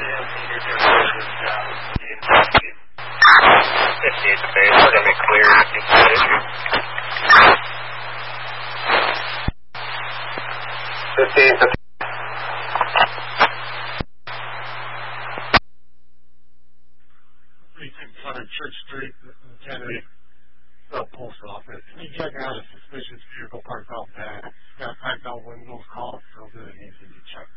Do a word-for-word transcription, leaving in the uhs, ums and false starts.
fifty-eight to base, we're going to be clear. fifteen to Church Street, Kennedy, the post office. Can you check out a suspicious vehicle parked out back? Got packed out windows, call, so good it needs to be checked.